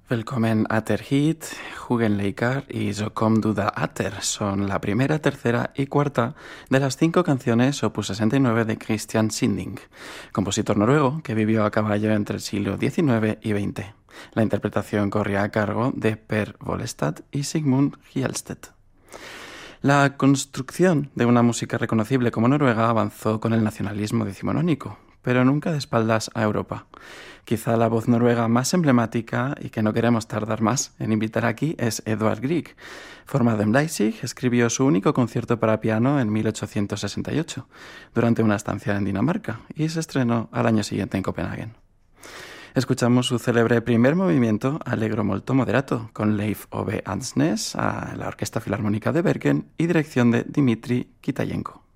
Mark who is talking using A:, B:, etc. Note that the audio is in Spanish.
A: Willkommen Ater hit, Jugendleikar y So kom du da Ater son la primera, tercera y cuarta de las 5 canciones opus 69 de Christian Sinding, compositor noruego que vivió a caballo entre el siglo XIX y XX. La interpretación corría a cargo de Per Wollestad y Sigmund Hjellstedt. La construcción de una música reconocible como noruega avanzó con el nacionalismo decimonónico, pero nunca de espaldas a Europa. Quizá la voz noruega más emblemática y que no queremos tardar más en invitar aquí es Edvard Grieg. Formado en Leipzig, escribió su único concierto para piano en 1868, durante una estancia en Dinamarca, y se estrenó al año siguiente en Copenhague. Escuchamos su célebre primer movimiento, Allegro molto moderato, con Leif Ove Andsnes a la Orquesta Filarmónica de Bergen y dirección de Dmitri Kitayenko.